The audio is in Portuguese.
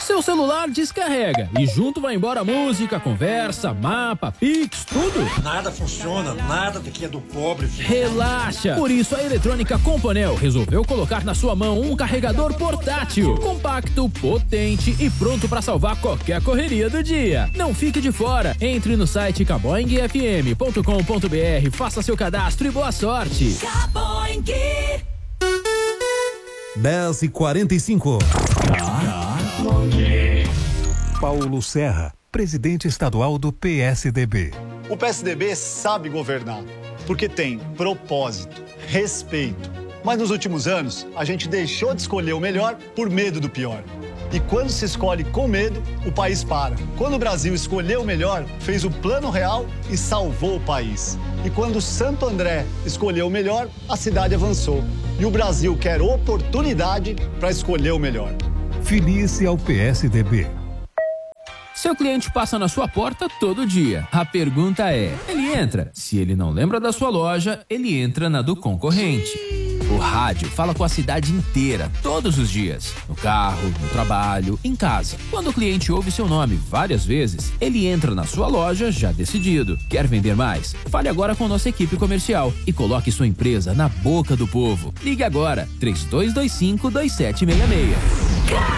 Seu celular descarrega e junto vai embora música, conversa, mapa, Pix, tudo. Nada funciona, nada daqui é do pobre, filho. Relaxa! Por isso a Eletrônica Companel resolveu colocar na sua mão um carregador portátil, compacto, potente e pronto para salvar qualquer correria do dia. Não fique de fora. Entre no site caboingfm.com.br, faça seu cadastro e boa sorte. Caboing. 10h45. Paulo Serra, presidente estadual do PSDB. O PSDB sabe governar, porque tem propósito, respeito. Mas nos últimos anos, a gente deixou de escolher o melhor por medo do pior. E quando se escolhe com medo, o país para. Quando o Brasil escolheu o melhor, fez o Plano Real e salvou o país. E quando Santo André escolheu o melhor, a cidade avançou. E o Brasil quer oportunidade para escolher o melhor. Filie-se ao PSDB. Seu cliente passa na sua porta todo dia. A pergunta é, ele entra? Se ele não lembra da sua loja, ele entra na do concorrente. O rádio fala com a cidade inteira, todos os dias. No carro, no trabalho, em casa. Quando o cliente ouve seu nome várias vezes, ele entra na sua loja já decidido. Quer vender mais? Fale agora com nossa equipe comercial e coloque sua empresa na boca do povo. Ligue agora, 3225-2766.